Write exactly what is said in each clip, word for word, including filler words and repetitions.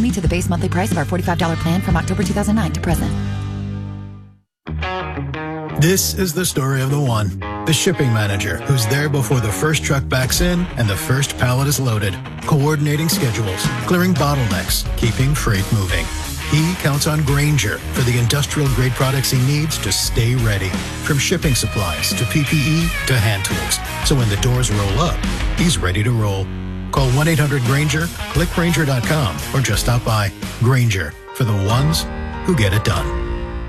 only to the base monthly price of our forty-five dollars plan from October two thousand nine to present. This is the story of the one. The shipping manager who's there before the first truck backs in and the first pallet is loaded, coordinating schedules, clearing bottlenecks, keeping freight moving. He counts on Grainger for the industrial-grade products he needs to stay ready. From shipping supplies to P P E to hand tools. So when the doors roll up, he's ready to roll. Call one eight hundred Grainger, click Grainger dot com, or just stop by. Grainger, for the ones who get it done.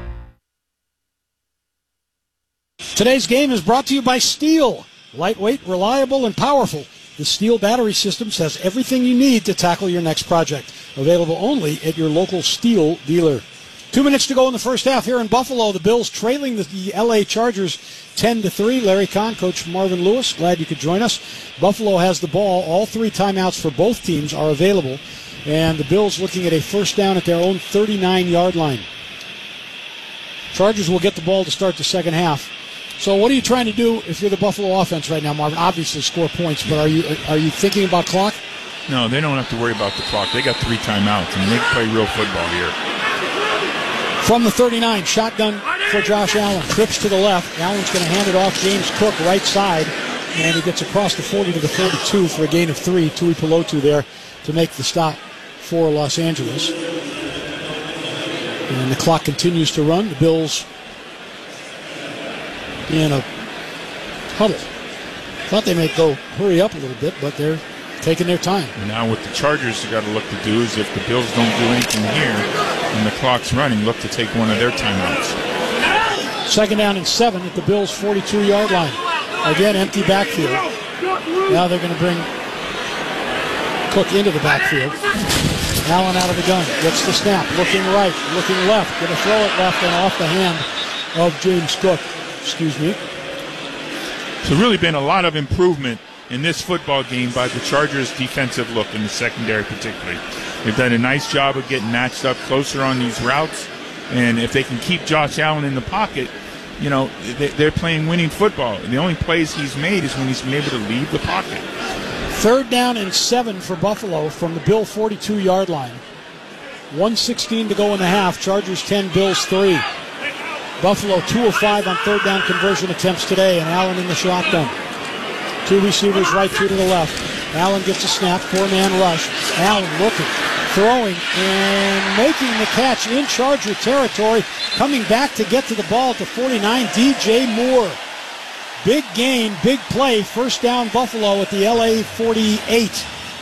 Today's game is brought to you by Steel. Lightweight, reliable, and powerful. The Steel Battery Systems has everything you need to tackle your next project. Available only at your local Steel dealer. Two minutes to go in the first half here in Buffalo. The Bills trailing the, the L A Chargers ten to three. Larry Kahn, Coach Marvin Lewis, glad you could join us. Buffalo has the ball. All three timeouts for both teams are available. And the Bills looking at a first down at their own thirty-nine-yard line. Chargers will get the ball to start the second half. So what are you trying to do if you're the Buffalo offense right now, Marvin? Obviously score points, but are you are you thinking about clock? No, they don't have to worry about the clock. They got three timeouts, and they can play real football here. From the thirty-nine, shotgun for Josh Allen. Trips to the left. Allen's going to hand it off. James Cook, right side. And he gets across the forty to the forty-two for a gain of three. Tui Pelotu there to make the stop for Los Angeles. And the clock continues to run. The Bills in a huddle. Thought they may go hurry up a little bit, but they're taking their time. And now what the Chargers have got to look to do is if the Bills don't do anything here and the clock's running, look to take one of their timeouts. Second down and seven at the Bills' forty-two-yard line. Again, empty backfield. Now they're going to bring Cook into the backfield. Allen out of the gun. Gets the snap. Looking right. Looking left. Going to throw it left and off the hand of James Cook. Excuse me. So really been a lot of improvement in this football game by the Chargers' defensive look in the secondary particularly. They've done a nice job of getting matched up closer on these routes, and if they can keep Josh Allen in the pocket, you know, they're playing winning football. And the only plays he's made is when he's been able to leave the pocket. Third down and seven for Buffalo from the Bill forty-two-yard line. one sixteen to go in the half. Chargers ten, Bills three. Buffalo two of five on third down conversion attempts today, and Allen in the shotgun. Two receivers right, two to the left. Allen gets a snap, four-man rush. Allen looking, throwing, and making the catch in Charger territory. Coming back to get to the ball at the forty-nine, D J Moore. Big gain, big play, first down Buffalo at the L A forty-eight.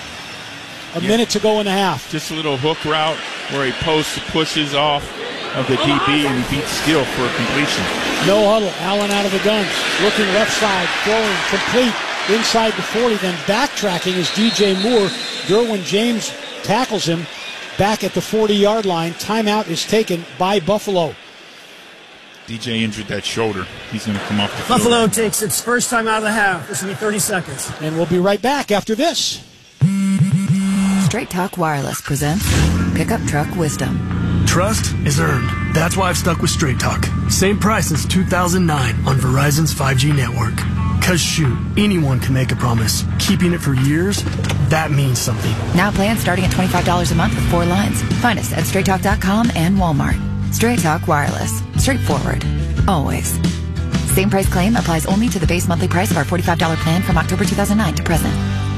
A yeah. minute to go in the half. Just a little hook route where he posts, pushes off of the D B, and he beats Steele for a completion. No huddle. Allen out of the gun. Looking left side. Throwing complete inside the forty. Then backtracking is D J Moore. Derwin James tackles him back at the forty-yard line. Timeout is taken by Buffalo. D J injured that shoulder. He's going to come off the field. Buffalo takes its first time out of the half. This will be thirty seconds. And we'll be right back after this. Straight Talk Wireless presents Pickup Truck Wisdom. Trust is earned. That's why I've stuck with Straight Talk. Same price since two thousand nine on Verizon's five G network. Cause shoot, anyone can make a promise. Keeping it for years, that means something. Now plans starting at twenty-five dollars a month with four lines. Find us at straight talk dot com and Walmart. Straight Talk Wireless. Straightforward. Always. Same price claim applies only to the base monthly price of our forty-five dollars plan from October two thousand nine to present.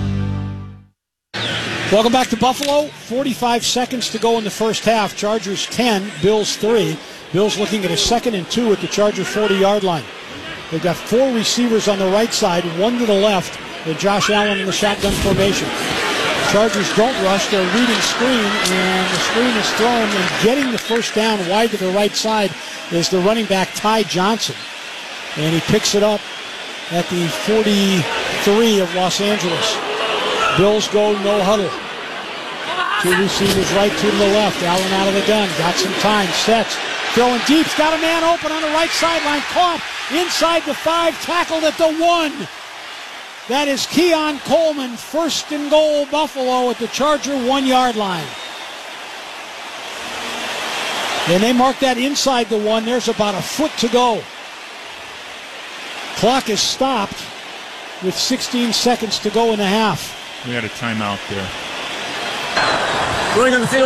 Welcome back to Buffalo. forty-five seconds to go in the first half. Chargers ten, Bills three. Bills looking at a second and two at the Charger forty-yard line. They've got four receivers on the right side, one to the left, and Josh Allen in the shotgun formation. Chargers don't rush. They're reading screen, and the screen is thrown, and getting the first down wide to the right side is the running back, Ty Johnson. And he picks it up at the forty-three of Los Angeles. Bills go no huddle. Two receivers right, two to the left. Allen out of the gun. Got some time. Sets. Throwing deep. Got a man open on the right sideline. Caught inside the five. Tackled at the one. That is Keon Coleman. First and goal, Buffalo at the Charger one-yard line. And they mark that inside the one. There's about a foot to go. Clock is stopped with sixteen seconds to go in the half. We had a timeout there. Going on the field.